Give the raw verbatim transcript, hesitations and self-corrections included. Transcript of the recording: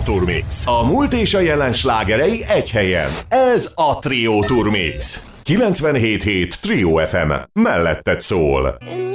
Turmix. A múlt és a jelen slágerei egy helyen. Ez a Trio Turmix. kilencvenhét hét Trio ef em. Melletted szól.